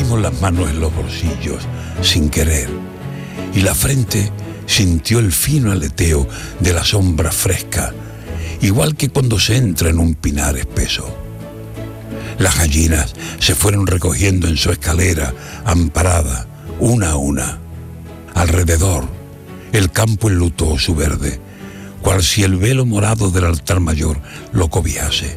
Metimos las manos en los bolsillos sin querer y la frente sintió el fino aleteo de la sombra fresca, igual que cuando se entra en un pinar espeso. Las gallinas se fueron recogiendo en su escalera, amparada, una a una. Alrededor, el campo enlutó su verde, cual si el velo morado del altar mayor lo cobijase.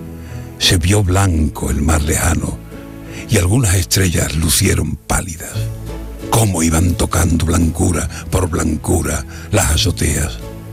Se vio blanco el mar lejano y algunas estrellas lucieron pálidas. Cómo iban tocando blancura por blancura las azoteas.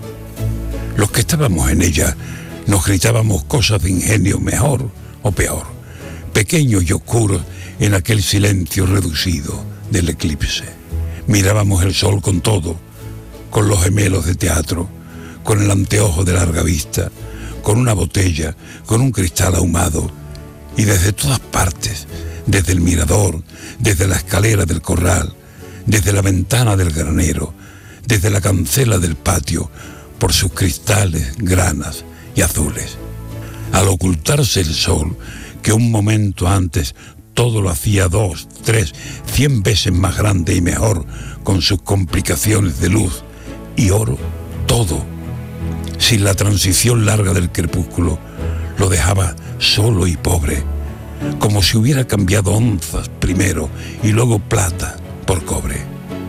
Los que estábamos en ella nos gritábamos cosas de ingenio mejor o peor, pequeños y oscuros en aquel silencio reducido del eclipse. Mirábamos el sol con todo, con los gemelos de teatro, con el anteojo de larga vista, con una botella, con un cristal ahumado, y desde todas partes, desde el mirador, desde la escalera del corral, desde la ventana del granero, desde la cancela del patio, por sus cristales, granas y azules. Al ocultarse el sol, que un momento antes todo lo hacía 2, 3, 100 veces más grande y mejor, con sus complicaciones de luz y oro, todo, sin la transición larga del crepúsculo, lo dejaba solo y pobre, como si hubiera cambiado onzas primero y luego plata por cobre.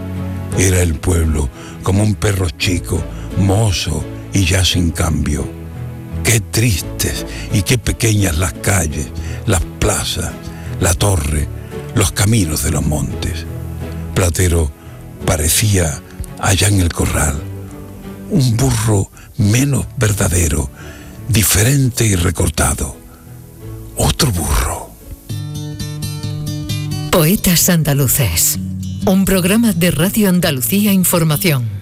Era el pueblo como un perro chico, mozo y ya sin cambio. Qué tristes y qué pequeñas las calles, las plazas, la torre, los caminos de los montes. Platero parecía, allá en el corral, un burro menos verdadero, diferente y recortado. Otro burro. Poetas Andaluces, un programa de Radio Andalucía Información.